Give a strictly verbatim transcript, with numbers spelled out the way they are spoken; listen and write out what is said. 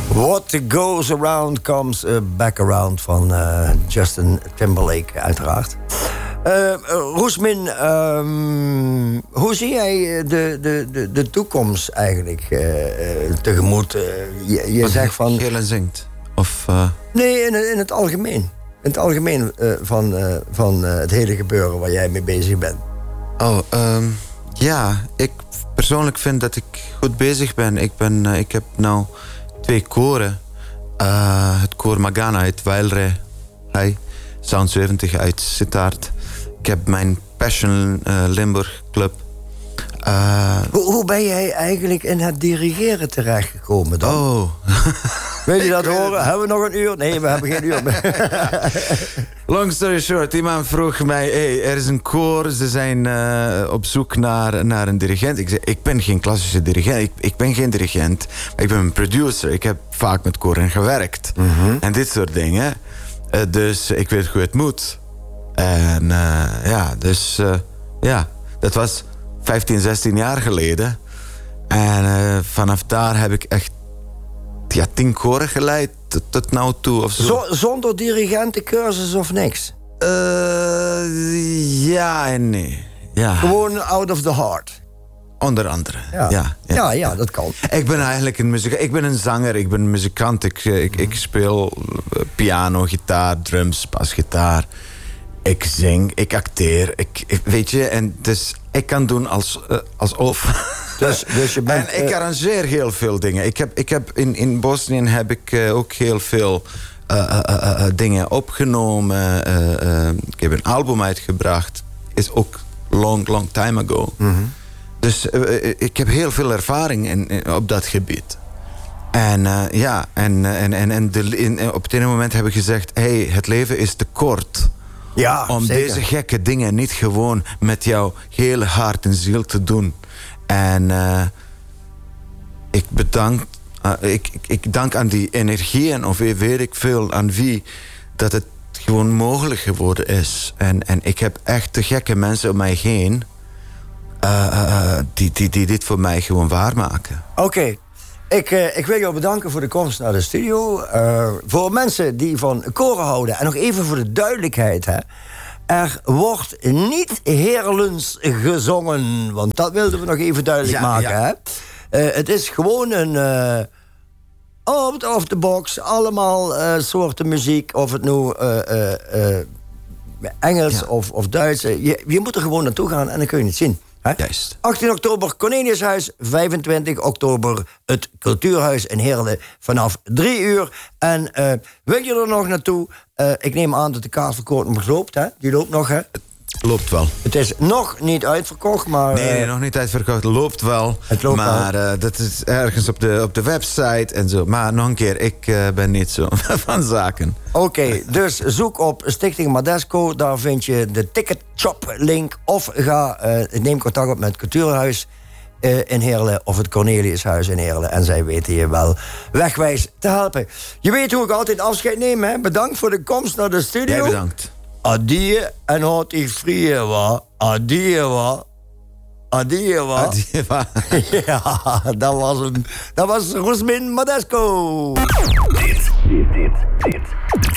What goes around comes uh, back around van uh, Justin Timberlake, uiteraard. Uh, Roesmin, um, hoe zie jij de, de, de, de toekomst eigenlijk uh, tegemoet? Uh, je je zegt van... Gelen zingt? Of, uh... Nee, in, in het algemeen. In het algemeen uh, van, uh, van uh, het hele gebeuren waar jij mee bezig bent. Oh, um, ja. Ik persoonlijk vind dat ik goed bezig ben. Ik, ben, uh, ik heb nou twee koren. Uh, het koor Magana uit Weilre. Hey, Sound zeventig uit Sittard. Ik heb mijn Passion uh, Limburg Club. Uh, hoe, hoe ben jij eigenlijk in het dirigeren terechtgekomen dan? Oh. Wil je dat horen? Hebben we nog een uur? Nee, we hebben geen uur meer. Long story short, iemand vroeg mij... Hey, er is een koor, ze zijn uh, op zoek naar, naar een dirigent. Ik zei, ik ben geen klassische dirigent. Ik, ik ben geen dirigent, maar ik ben een producer. Ik heb vaak met koren gewerkt. Mm-hmm. En dit soort dingen. Uh, dus ik weet hoe het moet. En uh, ja, dus uh, ja, dat was vijftien, zestien jaar geleden. En uh, vanaf daar heb ik echt ja, tien koren geleid tot, tot nou toe. Of zo. Z- zonder dirigentencursus of niks? Uh, ja en nee. Ja. Gewoon out of the heart? Onder andere, ja. Ja, ja. ja, ja, dat kan. Ik ben eigenlijk een muzikant. Ik ben een zanger, ik ben een muzikant. Ik, ik, ik speel piano, gitaar, drums, basgitaar. Ik zing, ik acteer. Ik, ik, weet je, en dus ik kan doen als, uh, alsof. Dus, dus je bent, en ik arrangeer heel veel dingen. Ik heb, ik heb in, in Bosnië heb ik uh, ook heel veel uh, uh, uh, uh, dingen opgenomen. Uh, uh, ik heb een album uitgebracht. Is ook long, long time ago. Mm-hmm. Dus uh, ik heb heel veel ervaring in, in, op dat gebied. En uh, ja, en, en, en, en de, in, op het ene moment hebben we gezegd... hey, het leven is te kort... Ja, om zeker. deze gekke dingen niet gewoon met jouw hele hart en ziel te doen. En uh, ik bedank... Uh, ik, ik, ik dank aan die energieën, of weet ik veel, aan wie... dat het gewoon mogelijk geworden is. En, en ik heb echt de gekke mensen om mij heen... Uh, uh, die, die, die dit voor mij gewoon waarmaken. Oké. Okay. Ik, uh, ik wil jou bedanken voor de komst naar de studio. Uh, voor mensen die van koren houden. En nog even voor de duidelijkheid. Hè. Er wordt niet Heerlens gezongen. Want dat wilden we nog even duidelijk ja, maken. Ja. Hè. Uh, het is gewoon een... Uh, out of the box. Allemaal uh, soorten muziek. Of het nu uh, uh, uh, Engels ja. of, of Duits. Je, je moet er gewoon naartoe gaan en dan kun je het zien. He? Juist. achttien oktober Corneliushuis, vijfentwintig oktober het Cultuurhuis in Heerlen vanaf drie uur. En uh, wil je er nog naartoe? Uh, ik neem aan dat de kaartverkoop nog loopt, hè? Die loopt nog, hè? Het loopt wel. Het is nog niet uitverkocht, maar... Nee, nee nog niet uitverkocht. Het loopt wel. Het loopt maar wel. Uh, dat is ergens op de, op de website en zo. Maar nog een keer, ik uh, ben niet zo van zaken. Oké, okay, dus zoek op Stichting Madesco. Daar vind je de ticketshop link. Of ga, uh, neem contact op met het Cultuurhuis uh, in Heerlen... of het Corneliushuis in Heerlen. En zij weten je wel wegwijs te helpen. Je weet hoe ik altijd afscheid neem, hè? Bedankt voor de komst naar de studio. Jij bedankt. Adie en houd die vrije wa. Adie wa. Adie wa. Adie wa. Ja, dat was hem. Dat was Roesmin Madesco. Dit, dit, dit, dit.